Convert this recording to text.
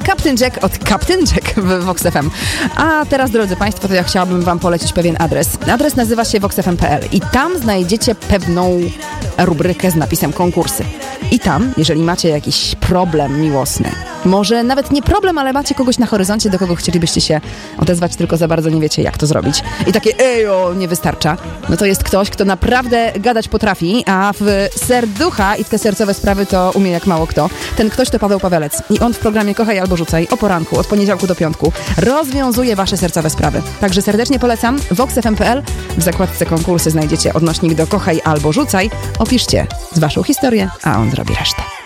Captain Jack od Captain Jack w Vox FM. A teraz, drodzy Państwo, to ja chciałabym Wam polecić pewien adres. Adres nazywa się voxfm.pl i tam znajdziecie pewną rubrykę z napisem konkursy. I tam, jeżeli macie jakiś problem miłosny, może nawet nie problem, ale macie kogoś na horyzoncie, do kogo chcielibyście się odezwać, tylko za bardzo nie wiecie, jak to zrobić. I takie nie wystarcza. No to jest ktoś, kto naprawdę gadać potrafi, a w serducha i w te sercowe sprawy to umie jak mało kto. Ten ktoś to Paweł Pawelec. I on w programie Kochaj albo Rzucaj o poranku, od poniedziałku do piątku rozwiązuje wasze sercowe sprawy. Także serdecznie polecam. voxfm.pl. W zakładce konkursy znajdziecie odnośnik do Kochaj albo Rzucaj. Opiszcie z waszą historię, a on zrobi resztę.